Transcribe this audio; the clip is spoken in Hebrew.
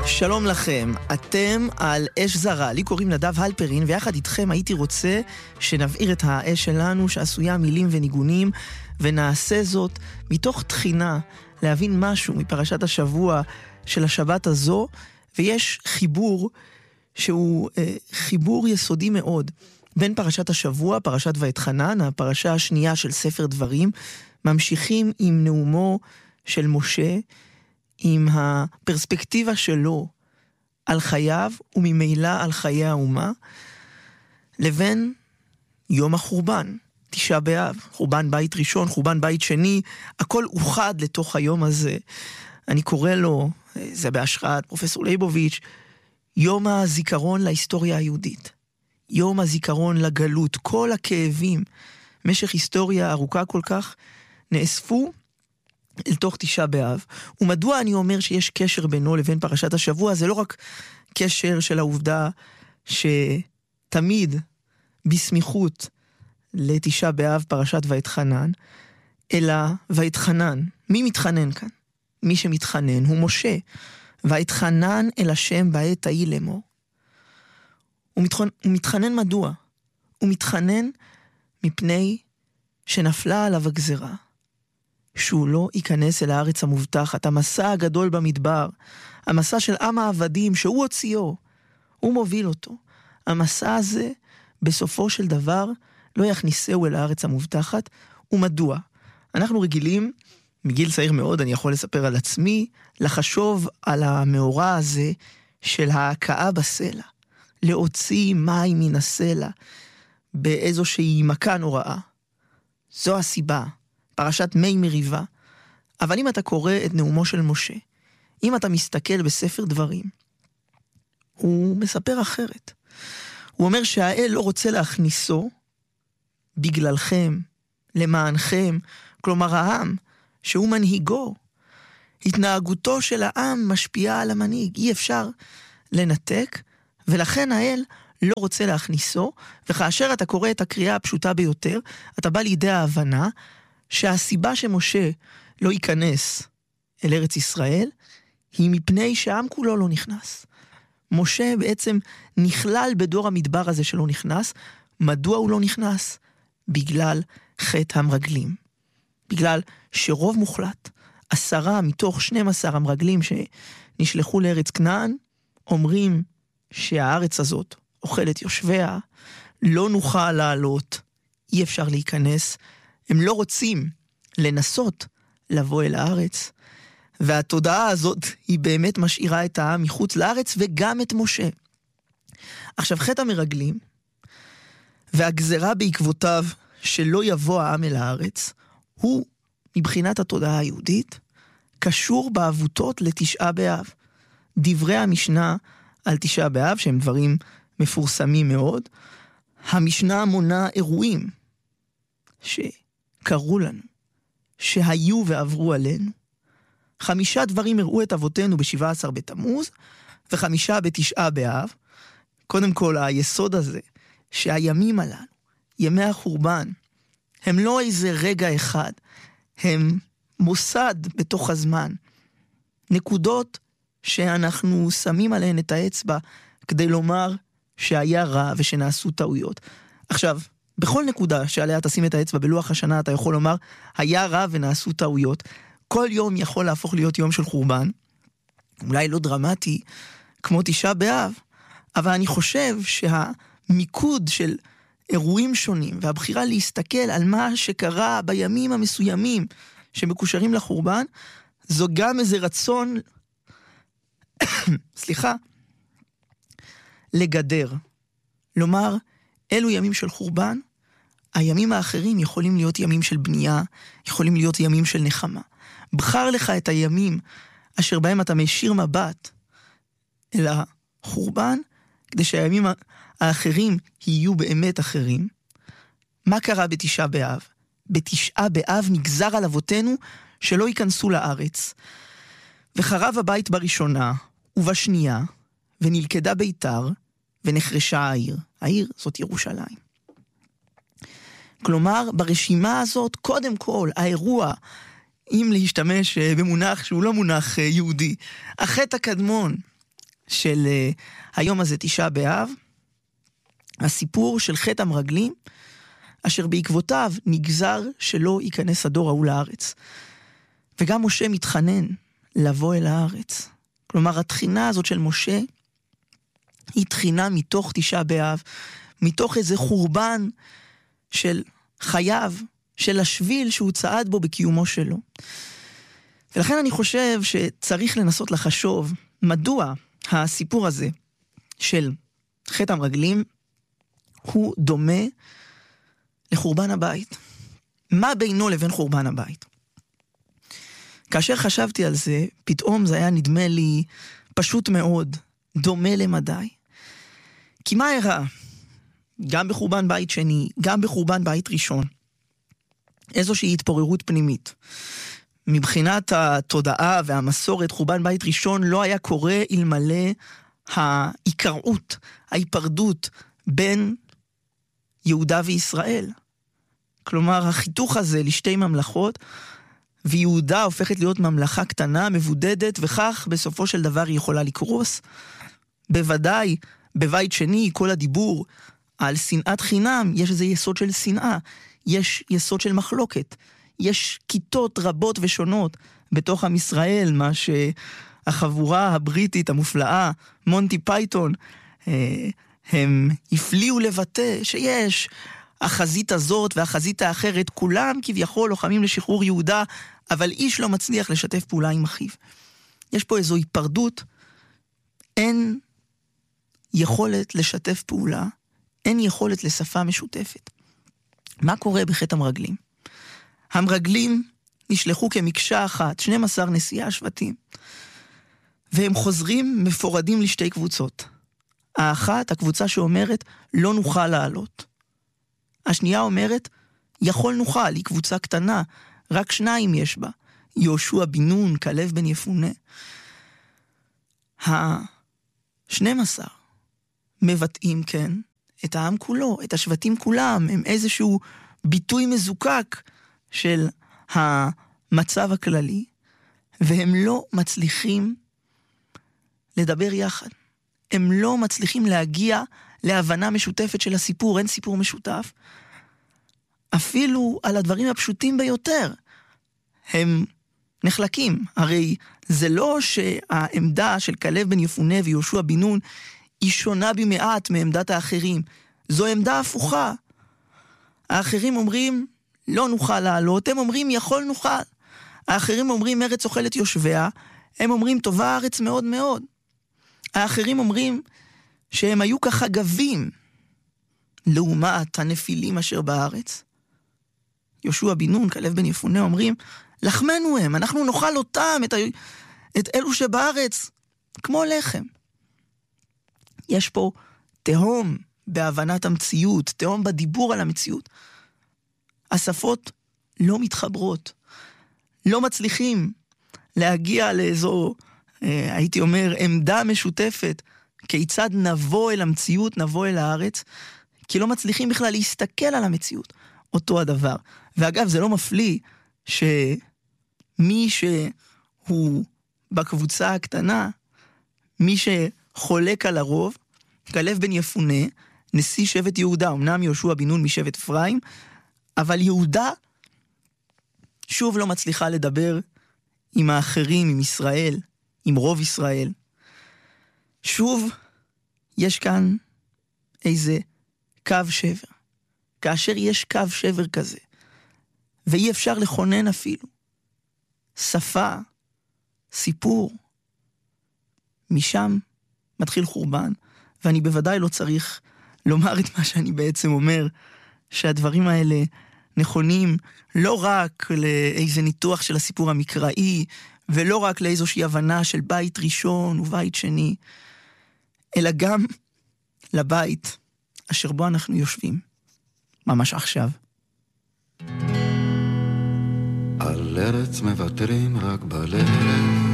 שלום לכם, אתם על אש זרה, לי קוראים נדב הלפרין, ויחד איתכם הייתי רוצה שנבעיר את האש שלנו שעשויה מילים וניגונים, ונעשה זאת מתוך תחינה להבין משהו מפרשת השבוע של השבת הזו, ויש חיבור שהוא חיבור יסודי מאוד בין פרשת השבוע, פרשת ואתחנן, הפרשה השנייה של ספר דברים, ממשיכים עם נאומו של משה, עם הפרספקטיבה שלו על חייו וממילא על חיי האומה, לבין יום החורבן, תשעה באב, חורבן בית ראשון, חורבן בית שני, הכל אוחד לתוך היום הזה. אני קורא לו, זה בהשראת פרופסור ליבוביץ', יום הזיכרון להיסטוריה היהודית, יום הזיכרון לגלות, כל הכאבים, משך היסטוריה ארוכה כל כך, נאספו אל תוך תשעה באב. ומדוע אני אומר שיש קשר בינו לבין פרשת השבוע? זה לא רק קשר של העובדה שתמיד בסמיכות לתשעה באב פרשת ואתחנן, אלא ואתחנן. מי מתחנן כאן? מי שמתחנן הוא משה. ואתחנן אל השם בעת ההיא לאמור. הוא מתחנן מדוע? הוא מתחנן מפני שנפלה עליו הגזרה. שהוא לא ייכנס אל הארץ המובטחת, המסע הגדול במדבר, המסע של עם העבדים שהוא הוציאו, הוא מוביל אותו. המסע הזה בסופו של דבר לא יכניסהו אל הארץ המובטחת. ומדוע? אנחנו רגילים, מגיל צעיר מאוד, אני יכול לספר על עצמי, לחשוב על המאורע הזה של ההקאה בסלע, להוציא מים מן הסלע באיזושהי מכה נוראה. זו הסיבה. פרשת מי מריבה. אבל אם אתה קורא את נאומו של משה, אם אתה מסתכל בספר דברים, הוא מספר אחרת. הוא אומר שהאל לא רוצה להכניסו בגללכם, למענכם, כלומר העם, שהוא מנהיגו. התנהגותו של העם משפיעה על המנהיג, אי אפשר לנתק, ולכן האל לא רוצה להכניסו, וכאשר אתה קורא את הקריאה הפשוטה ביותר, אתה בא לידי ההבנה, שהסיבה שמשה לא ייכנס אל ארץ ישראל, היא מפני שהעם כולו לא נכנס. משה בעצם נכלל בדור המדבר הזה שלא נכנס. מדוע הוא לא נכנס? בגלל חטא המרגלים. בגלל שרוב מוחלט, 10 מתוך 12 המרגלים שנשלחו לארץ כנען, אומרים שהארץ הזאת אוכלת יושביה, לא נוכל לעלות, אי אפשר להיכנס, הם לא רוצים לנסות לבוא אל הארץ, והתודעה הזאת היא באמת משאירה את העם מחוץ לארץ וגם את משה. עכשיו חטא המרגלים והגזרה בעקבותיו שלא יבוא העם אל הארץ, הוא מבחינת התודעה היהודית קשור בעבותות לתשעה באב. דברי המשנה על תשעה באב שהם דברים מפורסמים מאוד, המשנה מונה אירועים שקראו לנו, שהיו ועברו עלינו. 5 דברים הראו את אבותינו ב-17 בתמוז, ו5 בתשעה באב. קודם כל, היסוד הזה, שהימים הללו, ימי החורבן, הם לא איזה רגע אחד, הם מוסד בתוך הזמן. נקודות שאנחנו שמים עליהן את האצבע, כדי לומר שהיה רע ושנעשו טעויות. עכשיו, בכל נקודה שעליה תשים את האצבע בלוח השנה, אתה יכול לומר, היה רע ונעשו טעויות. כל יום יכול להפוך להיות יום של חורבן, אולי לא דרמטי, כמו תשעה באב, אבל אני חושב שהמיקוד של אירועים שונים, והבחירה להסתכל על מה שקרה בימים המסוימים, שמקושרים לחורבן, זו גם איזה רצון, לגדר. לומר, אלו ימים של חורבן, הימים האחרים יכולים להיות ימים של בנייה, יכולים להיות ימים של נחמה. בחר לך את הימים אשר בהם אתה משאיר מבט אל החורבן, כדי שהימים האחרים יהיו באמת אחרים. מה קרה בתשעה באב? בתשעה באב נגזר על אבותינו שלא ייכנסו לארץ. וחרב הבית בראשונה ובשנייה, ונלכדה ביתר, ונחרשה העיר. העיר זאת ירושלים. כלומר, ברשימה הזאת, קודם כל, האירוע, אם להשתמש במונח שהוא לא מונח יהודי, החטא הקדמון, של היום הזה, תשעה באב, הסיפור של חטא המרגלים, אשר בעקבותיו נגזר שלא ייכנס הדור ההוא לארץ. וגם משה מתחנן לבוא אל הארץ. כלומר, התחינה הזאת של משה היא תחינה מתוך תשעה באב, מתוך איזה חורבן של חייו, של השביל שהוא צעד בו בקיומו שלו. ולכן אני חושב שצריך לנסות לחשוב מדוע הסיפור הזה של חטא המרגלים הוא דומה לחורבן הבית. מה בינו לבין חורבן הבית? כאשר חשבתי על זה, פתאום זה היה נדמה לי פשוט מאוד, דומה למדי. כי מה הראה? גם בחורבן בית שני, גם בחורבן בית ראשון. איזושהי התפוררות פנימית. מבחינת התודעה והמסורת, חורבן בית ראשון לא היה קורה אלמלא ההיקרעות, ההיפרדות בין יהודה וישראל. כלומר, החיתוך הזה לשתי ממלכות, ויהודה הופכת להיות ממלכה קטנה, מבודדת, וכך בסופו של דבר היא יכולה לקרוס. בוודאי, בבית שני, כל הדיבור על שנאת חינם, יש איזה יסוד של שנאה, יש יסוד של מחלוקת, יש כיתות רבות ושונות בתוך עם ישראל, מה שהחבורה הבריטית המופלאה, מונטי פייתון, הם הפליאו לבטא שיש החזית הזאת והחזית האחרת, כולם כביכול לוחמים לשחרור יהודה, אבל איש לא מצליח לשתף פעולה עם אחיו. יש פה איזו היפרדות, אין יכולת לשתף פעולה, אין יכולת לשפה משותפת. מה קורה בחטא המרגלים? המרגלים נשלחו כמקשה אחת, 12 נשיאי השבטים, והם חוזרים מפורדים לשתי קבוצות. האחת, הקבוצה שאומרת, לא נוכל לעלות. השנייה אומרת, יכול נוכל, היא קבוצה קטנה, רק 2 יש בה, יהושע בן נון, כלב בן יפונה. ה-12 מבטאים, כן, את העם כולו, את השבטים כולם, הם איזשהו ביטוי מזוקק של המצב הכללי, והם לא מצליחים לדבר יחד. הם לא מצליחים להגיע להבנה משותפת של הסיפור, אין סיפור משותף. אפילו על הדברים הפשוטים ביותר, הם נחלקים. הרי זה לא שהעמדה של כלב בן יפונה ויהושע בן נון היא שונה במעט מעמדת האחרים. זו עמדה הפוכה. האחרים אומרים, לא נוכל לעלות, הם אומרים, יכול נוכל. האחרים אומרים, ארץ אוכלת יושביה, הם אומרים, טובה הארץ מאוד מאוד. האחרים אומרים שהם היו כחגבים לעומת הנפילים אשר בארץ. יהושע בן נון, כלב בן יפונה, אומרים, לחמנו הם, אנחנו נאכל אותם, את אלו שבארץ, כמו לחם. יש פה תהום בהבנת המציאות, תהום בדיבור על המציאות. השפות לא מתחברות, לא מצליחים להגיע לאיזו, הייתי אומר, עמדה משותפת, כיצד נבוא אל המציאות, נבוא אל הארץ, כי לא מצליחים בכלל להסתכל על המציאות, אותו הדבר. ואגב, זה לא מפליא שמי שהוא בקבוצה הקטנה, מי שחולק על הרוב, כלב בן יפונה, נשיא שבט יהודה, אמנם יהושע בן נון משבט אפרים, אבל יהודה שוב לא מצליחה לדבר עם האחרים, עם ישראל, עם רוב ישראל. שוב יש כאן איזה קו שבר. כאשר יש קו שבר כזה, ואי אפשר לכונן אפילו שפה, סיפור, משם מתחיל חורבן, ואני בוודאי לא צריך לומר את מה שאני בעצם אומר, שהדברים האלה נכונים לא רק לאיזה ניתוח של הסיפור המקראי, ולא רק לאיזושהי הבנה של בית ראשון ובית שני, אלא גם לבית אשר בו אנחנו יושבים, ממש עכשיו. על ארץ מוותרים רק בלב,